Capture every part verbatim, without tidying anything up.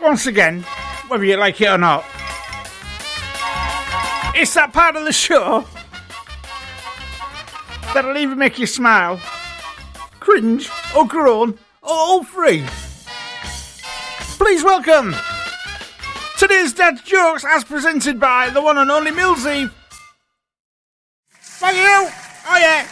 once again, whether you like it or not. It's that part of the show that'll either make you smile, cringe, or groan, or all three. Please welcome today's Dad Jokes as presented by the one and only Millsy. Thank you! Oh yeah!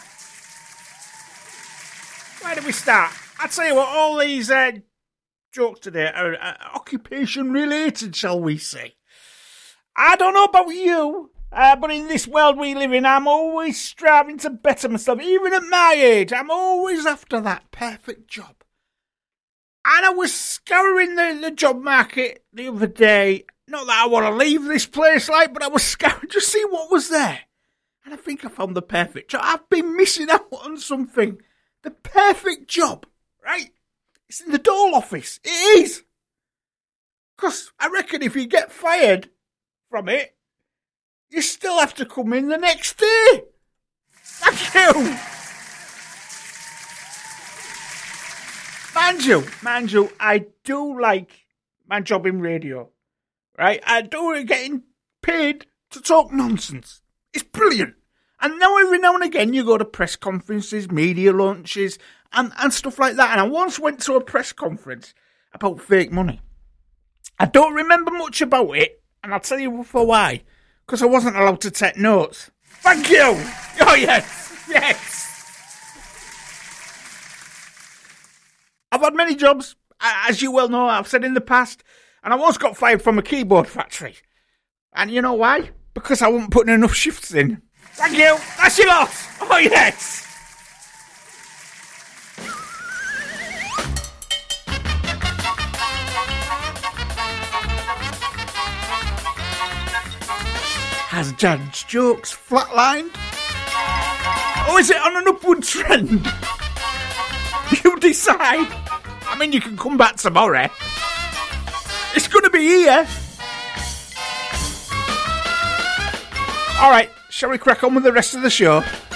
Where do we start? I'll tell you what, all these uh, jokes today are uh, occupation related, shall we say. I don't know about you, uh, but in this world we live in, I'm always striving to better myself. Even at my age, I'm always after that perfect job. And I was scouring the, the job market the other day. Not that I want to leave this place, like, but I was scouring to see what was there. And I think I found the perfect job. I've been missing out on something. The perfect job, right? It's in the Dole office. It is. Because I reckon if you get fired from it, you still have to come in the next day. Thank you. Mind you, mind you, I do like my job in radio, right? I do getting paid to talk nonsense. It's brilliant. And now every now and again you go to press conferences, media launches, and, and stuff like that. And I once went to a press conference about fake money. I don't remember much about it, and I'll tell you for why. Because I wasn't allowed to take notes. Thank you! Oh yes, yes! I've had many jobs, as you well know, I've said in the past, and I once got fired from a keyboard factory. And you know why? Because I wasn't putting enough shifts in. Thank you! That's your loss! Oh yes! Has Dad's Jokes flatlined? Or is it on an upward trend? You decide. I mean, you can come back tomorrow. It's going to be here. Alright, shall we crack on with the rest of the show?